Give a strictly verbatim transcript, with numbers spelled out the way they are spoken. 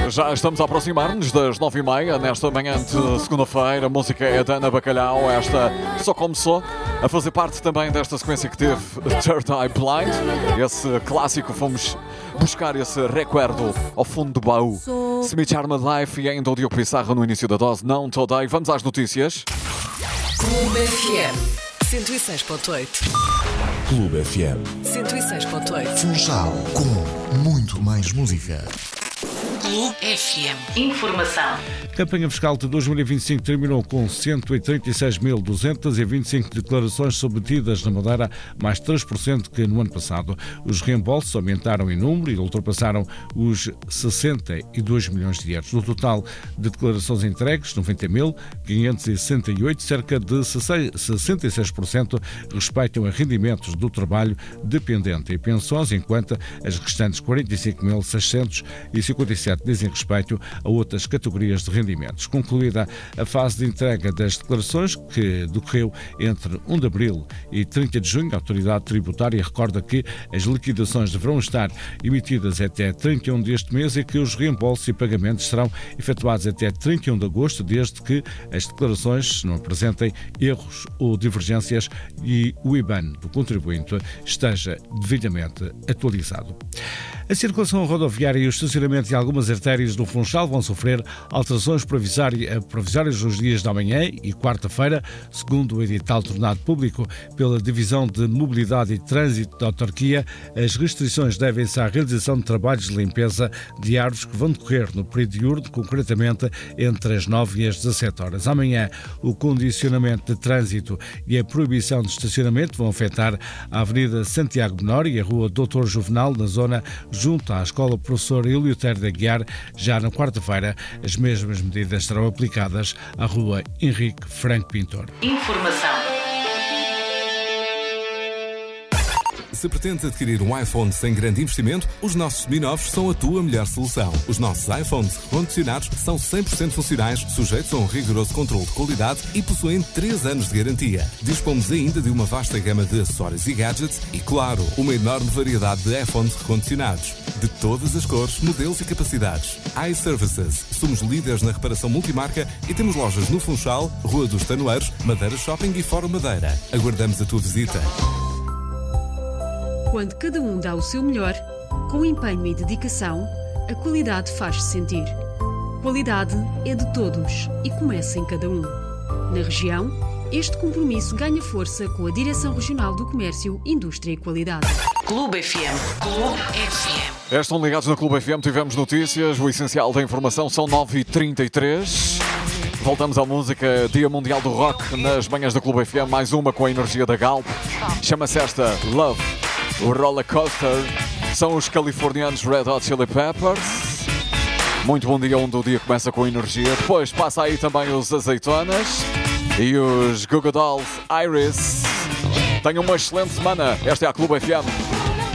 Já estamos a aproximar-nos das nove e meia nesta manhã de segunda-feira. A música é da Ana Bacalhau. Esta só começou a fazer parte também desta sequência que teve Third Eye Blind. Esse clássico, fomos buscar esse recuerdo ao fundo do baú. Smith Armored Life e ainda o Diogo Pissarro no início da dose. Não today. Vamos às notícias. Clube F M cento e seis ponto oito. Clube F M cento e seis ponto oito. Funchal com muito mais música. Clube F M. Informação. A campanha fiscal de dois mil e vinte e cinco terminou com cento e trinta e seis mil duzentas e vinte e cinco declarações submetidas na Madeira, mais três por cento que no ano passado. Os reembolsos aumentaram em número e ultrapassaram os sessenta e dois milhões de euros. No total de declarações entregues, noventa mil quinhentos e sessenta e oito, cerca de sessenta e seis por cento respeitam a rendimentos do trabalho dependente e pensões, enquanto as restantes quarenta e cinco mil seiscentos e cinquenta e sete dizem respeito a outras categorias de rendimentos. Concluída a fase de entrega das declarações, que decorreu entre primeiro de abril e trinta de junho, a autoridade tributária recorda que as liquidações deverão estar emitidas até trinta e um deste mês e que os reembolsos e pagamentos serão efetuados até trinta e um de agosto, desde que as declarações não apresentem erros ou divergências e o I B A N do contribuinte esteja devidamente atualizado. A circulação rodoviária e o estacionamento de algumas artérias do Funchal vão sofrer alterações provisórias nos dias da manhã e quarta-feira, segundo o edital tornado público pela Divisão de Mobilidade e Trânsito da Autarquia. As restrições devem-se à realização de trabalhos de limpeza de árvores que vão decorrer no período diurno, concretamente entre as nove e as dezassete horas. Amanhã, o condicionamento de trânsito e a proibição de estacionamento vão afetar a Avenida Santiago Menor e a Rua doutor Juvenal, na zona junto à Escola Professor Eleutério de Aguiar. Já na quarta-feira, as mesmas medidas serão aplicadas à Rua Henrique Franco Pintor. Informação. Se pretendes adquirir um iPhone sem grande investimento, os nossos seminovos são a tua melhor solução. Os nossos iPhones recondicionados são cem por cento funcionais, sujeitos a um rigoroso controle de qualidade e possuem três anos de garantia. Dispomos ainda de uma vasta gama de acessórios e gadgets e, claro, uma enorme variedade de iPhones recondicionados, de todas as cores, modelos e capacidades. iServices. Somos líderes na reparação multimarca e temos lojas no Funchal, Rua dos Tanoeiros, Madeira Shopping e Fórum Madeira. Aguardamos a tua visita. Quando cada um dá o seu melhor, com empenho e dedicação, a qualidade faz-se sentir. Qualidade é de todos e começa em cada um. Na região, este compromisso ganha força com a Direção Regional do Comércio, Indústria e Qualidade. Clube F M. Clube F M. Estão ligados na Clube F M, tivemos notícias, o essencial da informação, são nove e trinta e três. Voltamos à música, Dia Mundial do Rock, nas manhãs da Clube F M, mais uma com a energia da Galp. Chama-se esta Love. O Roller Coaster são os californianos Red Hot Chili Peppers. Muito bom dia, onde o dia começa com energia. Depois passa aí também os Azeitonas e os Goo Goo Dolls Iris. Tenham uma excelente semana. Esta é a Clube F M.